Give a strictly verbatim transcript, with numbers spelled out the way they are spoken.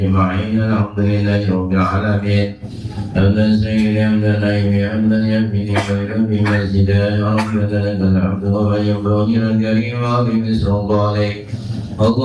أجمعين الحمد لله رب العالمين حمدا سيدا حمدا نعيما حمدا يكفي خيرا بمسجدا ربنا لك الحمد ومن يبلغ كريما بسم الله